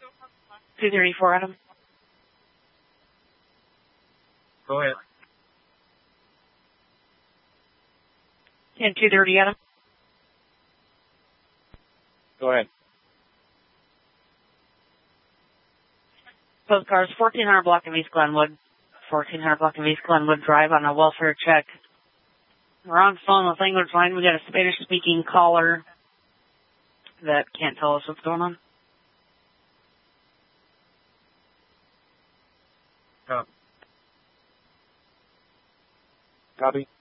234, Adam. Go ahead. And 230, Adam. Go ahead. Both cars, 1400 block of East Glenwood. 1400 block of East Glenwood Drive on a welfare check. We're on phone with language line. We got a Spanish-speaking caller that can't tell us what's going on. Copy.